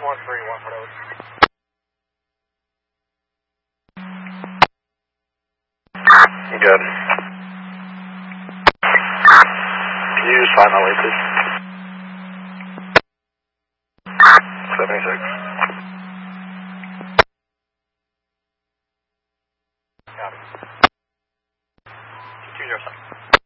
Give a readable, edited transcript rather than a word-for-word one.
131 for those. You good. Can you just find my way, please? 76. Got it. 207.